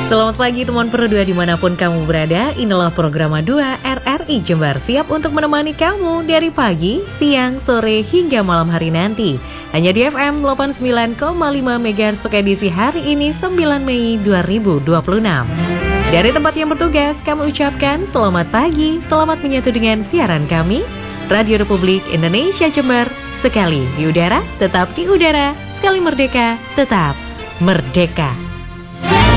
Selamat pagi teman Pro 2 dimanapun kamu berada. Inilah program 2 RRI Jember, siap untuk menemani kamu dari pagi, siang, sore hingga malam hari nanti. Hanya di FM 89,5 MHz untuk edisi hari ini 9 Mei 2026. Dari tempat yang bertugas kami ucapkan selamat pagi, selamat menyatu dengan siaran kami Radio Republik Indonesia Jember. Sekali di udara, tetap di udara. Sekali merdeka, tetap merdeka.